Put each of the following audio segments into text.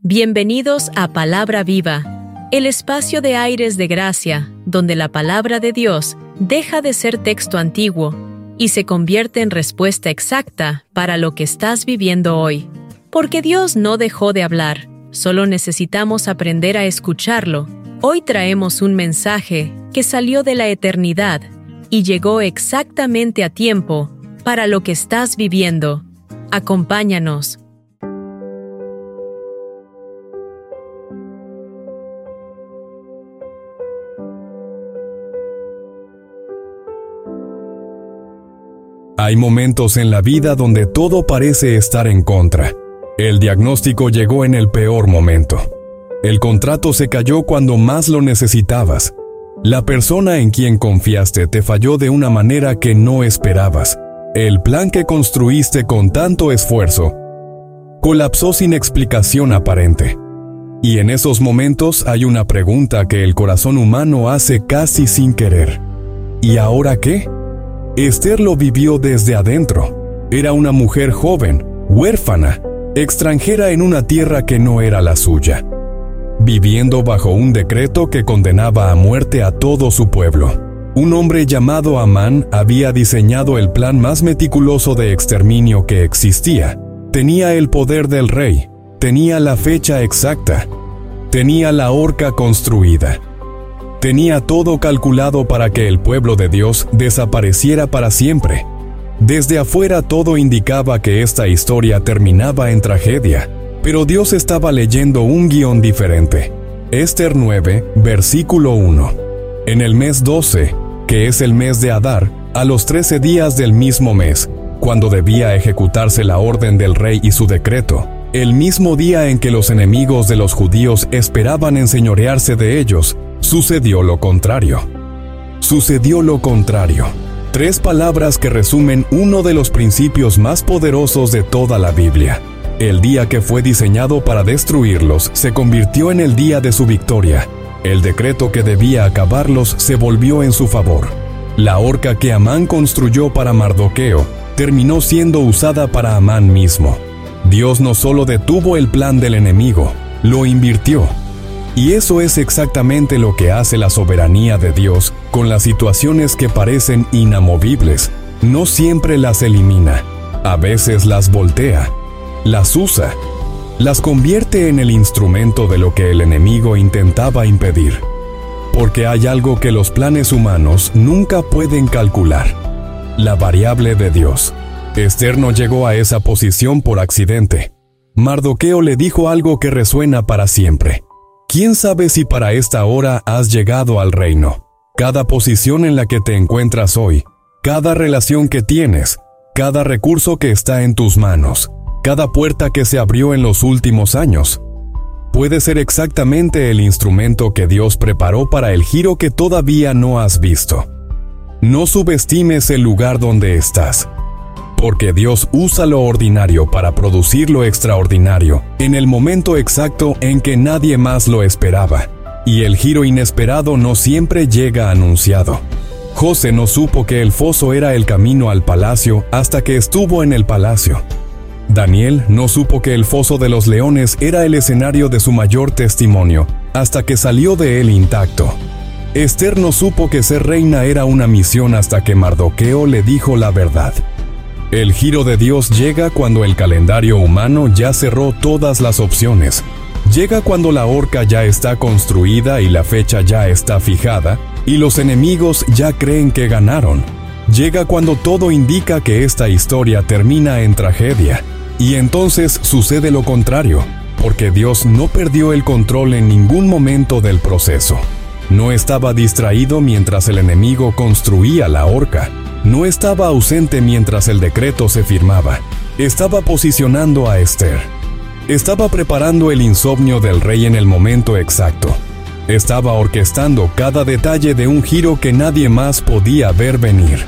Bienvenidos a Palabra Viva, el espacio de aires de gracia, donde la palabra de Dios deja de ser texto antiguo y se convierte en respuesta exacta para lo que estás viviendo hoy. Porque Dios no dejó de hablar, solo necesitamos aprender a escucharlo. Hoy traemos un mensaje que salió de la eternidad y llegó exactamente a tiempo para lo que estás viviendo. Acompáñanos. Hay momentos en la vida donde todo parece estar en contra. El diagnóstico llegó en el peor momento. El contrato se cayó cuando más lo necesitabas. La persona en quien confiaste te falló de una manera que no esperabas. El plan que construiste con tanto esfuerzo colapsó sin explicación aparente. Y en esos momentos hay una pregunta que el corazón humano hace casi sin querer. ¿Y ahora qué? Esther lo vivió desde adentro. Era una mujer joven, huérfana, extranjera en una tierra que no era la suya, viviendo bajo un decreto que condenaba a muerte a todo su pueblo. Un hombre llamado Amán había diseñado el plan más meticuloso de exterminio que existía. Tenía el poder del rey, tenía la fecha exacta, tenía la horca construida. Tenía todo calculado para que el pueblo de Dios desapareciera para siempre. Desde afuera todo indicaba que esta historia terminaba en tragedia, pero Dios estaba leyendo un guión diferente. Esther 9, versículo 1. En el mes 12, que es el mes de Adar, a los 13 días del mismo mes, cuando debía ejecutarse la orden del rey y su decreto, el mismo día en que los enemigos de los judíos esperaban enseñorearse de ellos, sucedió lo contrario. Sucedió lo contrario. 3 palabras que resumen uno de los principios más poderosos de toda la Biblia. El día que fue diseñado para destruirlos se convirtió en el día de su victoria. El decreto que debía acabarlos se volvió en su favor. La horca que Amán construyó para Mardoqueo terminó siendo usada para Amán mismo. Dios no solo detuvo el plan del enemigo, lo invirtió. Y eso es exactamente lo que hace la soberanía de Dios con las situaciones que parecen inamovibles. No siempre las elimina, a veces las voltea, las usa, las convierte en el instrumento de lo que el enemigo intentaba impedir. Porque hay algo que los planes humanos nunca pueden calcular: la variable de Dios. Esther no llegó a esa posición por accidente. Mardoqueo le dijo algo que resuena para siempre. ¿Quién sabe si para esta hora has llegado al reino? Cada posición en la que te encuentras hoy, cada relación que tienes, cada recurso que está en tus manos, cada puerta que se abrió en los últimos años, puede ser exactamente el instrumento que Dios preparó para el giro que todavía no has visto. No subestimes el lugar donde estás, porque Dios usa lo ordinario para producir lo extraordinario en el momento exacto en que nadie más lo esperaba. Y el giro inesperado no siempre llega anunciado. José no supo que el foso era el camino al palacio hasta que estuvo en el palacio. Daniel no supo que el foso de los leones era el escenario de su mayor testimonio hasta que salió de él intacto. Esther no supo que ser reina era una misión hasta que Mardoqueo le dijo la verdad. El giro de Dios llega cuando el calendario humano ya cerró todas las opciones. Llega cuando la horca ya está construida y la fecha ya está fijada, y los enemigos ya creen que ganaron. Llega cuando todo indica que esta historia termina en tragedia. Y entonces sucede lo contrario, porque Dios no perdió el control en ningún momento del proceso. No estaba distraído mientras el enemigo construía la horca. No estaba ausente mientras el decreto se firmaba. Estaba posicionando a Esther. Estaba preparando el insomnio del rey en el momento exacto. Estaba orquestando cada detalle de un giro que nadie más podía ver venir.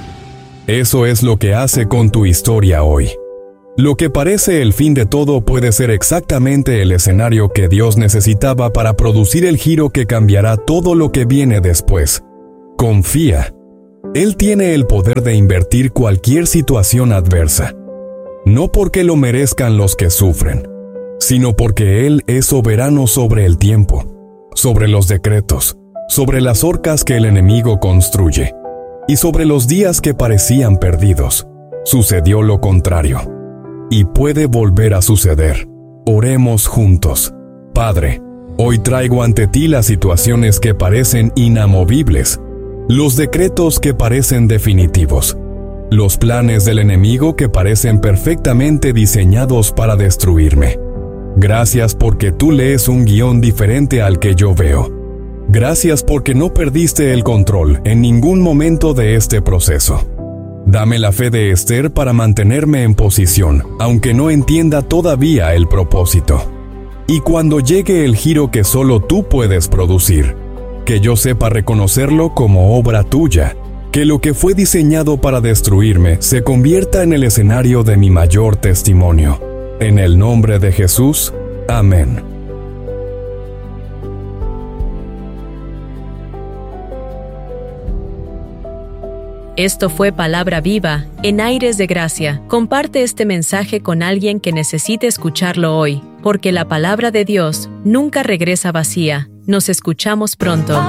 Eso es lo que hace con tu historia hoy. Lo que parece el fin de todo puede ser exactamente el escenario que Dios necesitaba para producir el giro que cambiará todo lo que viene después. Confía. Él tiene el poder de invertir cualquier situación adversa. No porque lo merezcan los que sufren, sino porque Él es soberano sobre el tiempo, sobre los decretos, sobre las horcas que el enemigo construye, y sobre los días que parecían perdidos. Sucedió lo contrario, y puede volver a suceder. Oremos juntos. Padre, hoy traigo ante ti las situaciones que parecen inamovibles, los decretos que parecen definitivos, los planes del enemigo que parecen perfectamente diseñados para destruirme. Gracias porque tú lees un guión diferente al que yo veo. Gracias porque no perdiste el control en ningún momento de este proceso. Dame la fe de Esther para mantenerme en posición, aunque no entienda todavía el propósito. Y cuando llegue el giro que solo tú puedes producir, que yo sepa reconocerlo como obra tuya, que lo que fue diseñado para destruirme se convierta en el escenario de mi mayor testimonio. En el nombre de Jesús, amén. Esto fue Palabra Viva, en Aires de Gracia. Comparte este mensaje con alguien que necesite escucharlo hoy, porque la palabra de Dios nunca regresa vacía. Nos escuchamos pronto.